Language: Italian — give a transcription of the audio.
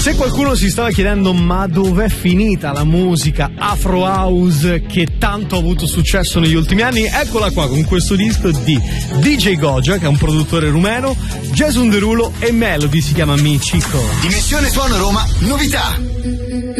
Se qualcuno si stava chiedendo ma dov'è finita la musica Afro House che tanto ha avuto successo negli ultimi anni, eccola qua con questo disco di DJ Goja, che è un produttore rumeno, Jason Derulo e Melody, si chiama Mi Chico. Dimensione Suono Roma, novità.